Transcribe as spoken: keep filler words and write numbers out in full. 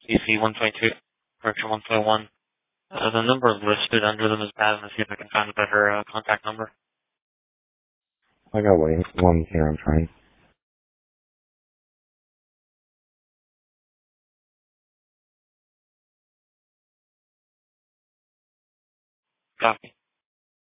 C C one twenty-two, correction one twenty-one. Uh, the number listed under them is bad. Let's see if I can find a better uh, contact number. I got one, one here I'm trying. Copy.